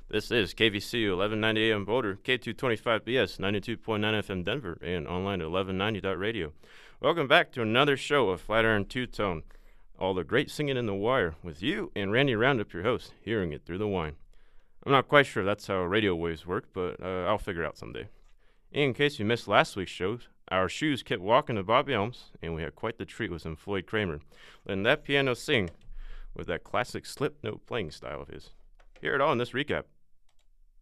This is KVCU 1190 AM Boulder, K225BS 92.9 FM Denver, and online at 1190.radio. Welcome back to another show of Flatiron Two-Tone. All the great singing in the wire with you and Randy Roundup, your host, hearing it through the wine. I'm not quite sure if that's how radio waves work, but I'll figure it out someday. In case you missed last week's shows, our shoes kept walking to Bobby Elms, and we had quite the treat with some Floyd Kramer, letting that piano sing with that classic slip note playing style of his. Hear it all in this recap.